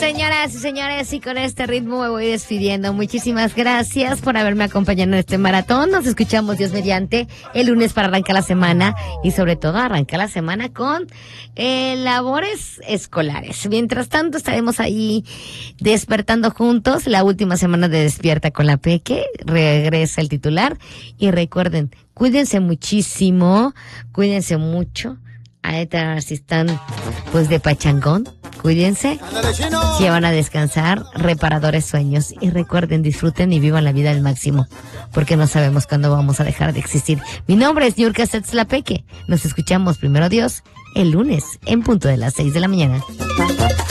Señoras y señores, y con este ritmo me voy despidiendo. Muchísimas gracias por haberme acompañado en este maratón. Nos escuchamos, Dios mediante, el lunes para arrancar la semana y sobre todo arrancar la semana con labores escolares. Mientras tanto estaremos ahí despertando juntos. La última semana de Despierta con la Peque, regresa el titular y recuerden, cuídense muchísimo, cuídense mucho. Si están pues de pachangón, cuídense, si van a descansar, reparadores sueños y recuerden, disfruten y vivan la vida al máximo, porque no sabemos cuándo vamos a dejar de existir. Mi nombre es Niurka Setzlapeque. Nos escuchamos, primero Dios, el lunes en punto de las 6 de la mañana.